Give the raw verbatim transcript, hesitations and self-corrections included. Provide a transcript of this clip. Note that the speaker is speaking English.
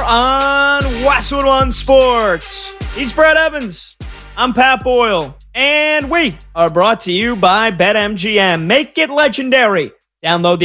on Westwood One Sports. He's Brad Evans. I'm Pat Boyle. And we are brought to you by BetMGM. Make it legendary. Download the